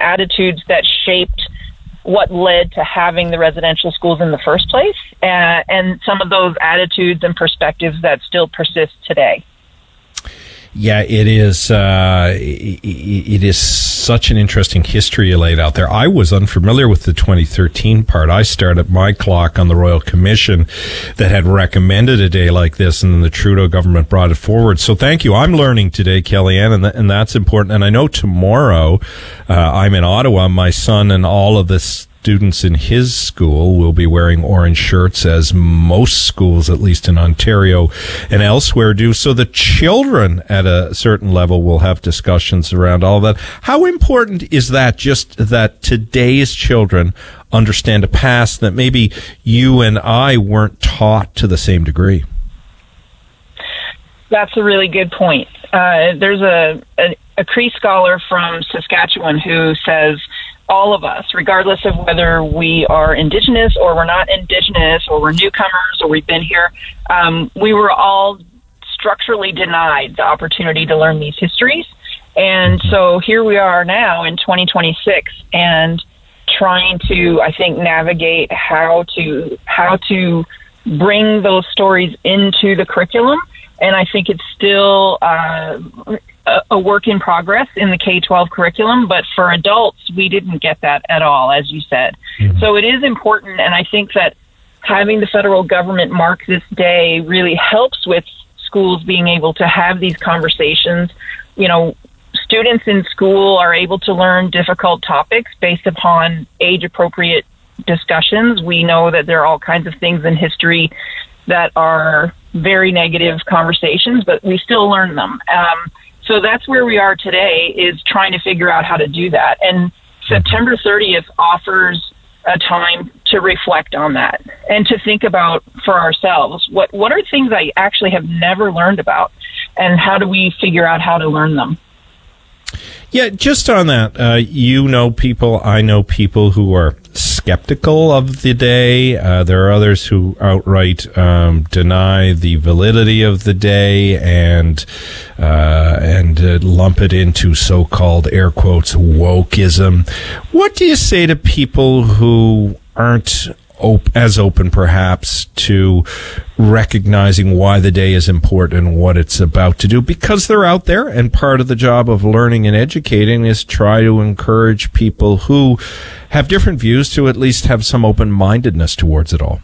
attitudes that shaped what led to having the residential schools in the first place, and some of those attitudes and perspectives that still persist today. Yeah, it is. It is such an interesting history you laid out there. I was unfamiliar with the 2013 part. I started my clock on the Royal Commission that had recommended a day like this, and then the Trudeau government brought it forward. So thank you. I'm learning today, Kellyanne, and that's important. And I know tomorrow I'm in Ottawa. My son and all of this students in his school will be wearing orange shirts, as most schools, at least in Ontario and elsewhere, do. So the children at a certain level will have discussions around all that. How important is that, just that today's children understand a past that maybe you and I weren't taught to the same degree? That's a really good point. There's a Cree scholar from Saskatchewan who says all of us, regardless of whether we are Indigenous or we're not Indigenous or we're newcomers or we've been here, we were all structurally denied the opportunity to learn these histories. And so here we are now in 2026 and trying to, I think, navigate how to bring those stories into the curriculum. And I think it's still a work in progress in the K-12 curriculum, but for adults, we didn't get that at all, as you said. Mm-hmm. So it is important, and I think that having the federal government mark this day really helps with schools being able to have these conversations. You know, students in school are able to learn difficult topics based upon age-appropriate discussions. We know that there are all kinds of things in history that are very negative conversations, but we still learn them. So that's where we are today, is trying to figure out how to do that. And September 30th offers a time to reflect on that and to think about for ourselves, what are things I actually have never learned about, and how do we figure out how to learn them? Yeah, just on that, you know people, I know people who are skeptical of the day. There are others who outright deny the validity of the day and lump it into so-called, air quotes, wokeism. What do you say to people who aren't as open, perhaps, to recognizing why the day is important and what it's about to do? Because they're out there, and part of the job of learning and educating is try to encourage people who have different views to at least have some open-mindedness towards it all.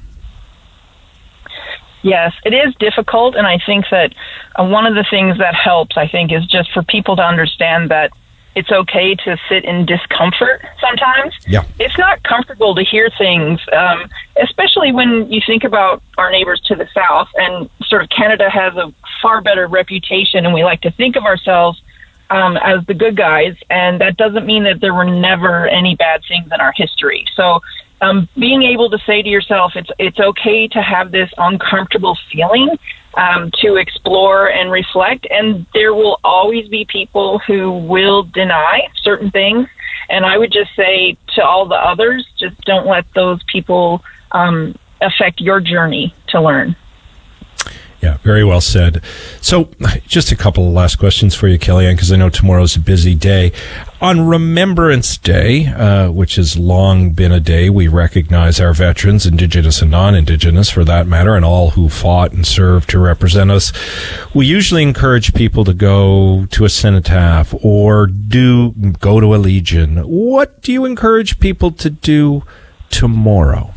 Yes, it is difficult, and I think that one of the things that helps, I think, is just for people to understand that it's okay to sit in discomfort sometimes. Yeah. It's not comfortable to hear things, especially when you think about our neighbors to the south, and sort of Canada has a far better reputation, and we like to think of ourselves as the good guys, and that doesn't mean that there were never any bad things in our history. So being able to say to yourself, it's okay to have this uncomfortable feeling, to explore and reflect, and there will always be people who will deny certain things, and I would just say to all the others, just don't let those people affect your journey to learn. Yeah, very well said. So just a couple of last questions for you, Kellyanne, because I know tomorrow's a busy day. On Remembrance Day, which has long been a day we recognize our veterans, Indigenous and non-Indigenous for that matter, and all who fought and served to represent us, we usually encourage people to go to a cenotaph or go to a Legion. What do you encourage people to do tomorrow?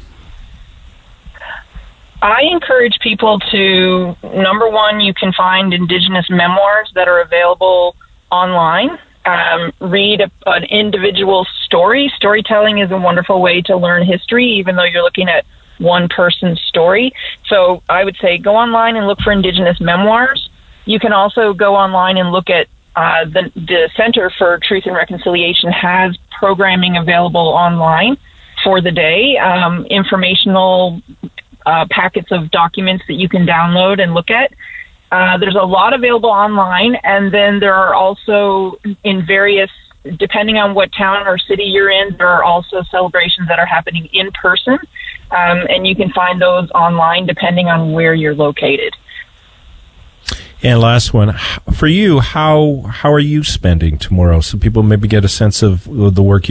I encourage people to, number one, you can find Indigenous memoirs that are available online. Read an individual story. Storytelling is a wonderful way to learn history, even though you're looking at one person's story. So I would say go online and look for Indigenous memoirs. You can also go online and look at the Center for Truth and Reconciliation has programming available online for the day, informational packets of documents that you can download and look at. There's a lot available online, and then there are also in various, depending on what town or city you're in, there are also celebrations that are happening in person, and you can find those online depending on where you're located. And last one, for you, how are you spending tomorrow? So people maybe get a sense of the work